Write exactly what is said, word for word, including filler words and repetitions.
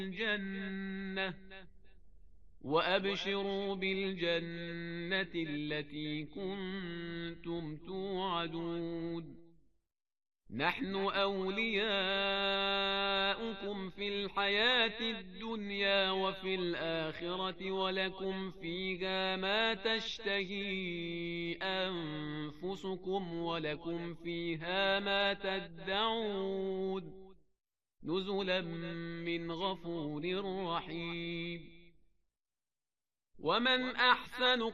الجنة وأبشروا بالجنة التي كنتم توعدون نحن أولياؤكم في الحياة الدنيا وفي الآخرة ولكم فيها ما تشتهي أنفسكم ولكم فيها ما تدعون نزلا من غفور رحيم ومن أحسن